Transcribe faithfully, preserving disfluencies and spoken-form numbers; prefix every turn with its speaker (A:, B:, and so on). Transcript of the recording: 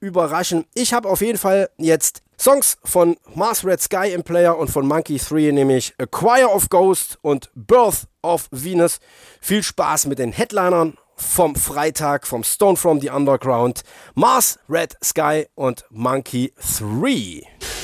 A: überraschen. Ich habe auf jeden Fall jetzt Songs von Mars Red Sky im Player und von Monkey drei, nämlich A Choir of Ghosts und Birth of Venus. Viel Spaß mit den Headlinern vom Freitag, vom Stone from the Underground, Mars Red Sky und Monkey drei.